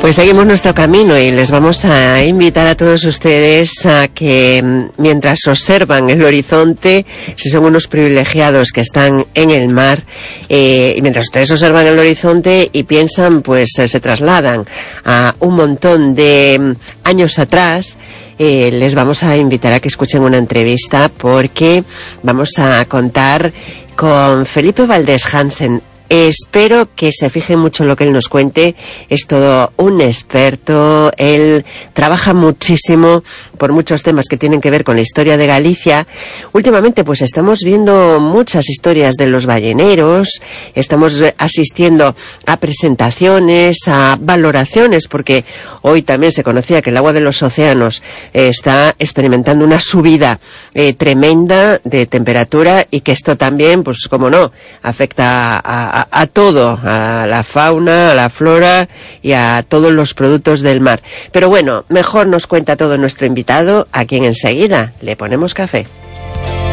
Pues seguimos nuestro camino y les vamos a invitar a todos ustedes a que mientras observan el horizonte, si son unos privilegiados que están en el mar, y mientras ustedes observan el horizonte y piensan, pues se trasladan a un montón de años atrás, les vamos a invitar a que escuchen una entrevista porque vamos a contar con Felipe Valdés Hansen. Espero que se fijen mucho en lo que él nos cuente. Es todo un experto. Él trabaja muchísimo por muchos temas que tienen que ver con la historia de Galicia. Últimamente pues estamos viendo muchas historias de los balleneros, estamos asistiendo a presentaciones, a valoraciones, porque hoy también se conocía que el agua de los océanos está experimentando una subida tremenda de temperatura y que esto también, pues como no, afecta a todo, a la fauna, a la flora y a todos los productos del mar. Pero bueno, mejor nos cuenta todo nuestro invitado, a quien enseguida le ponemos café.